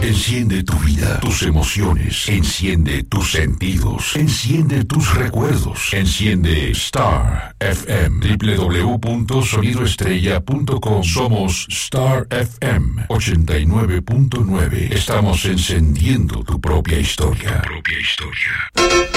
Enciende tu vida, tus emociones. Enciende tus sentidos. Enciende tus recuerdos. Enciende Star FM. www.sonidoestrella.com. Somos Star FM 89.9. Estamos encendiendo tu propia historia.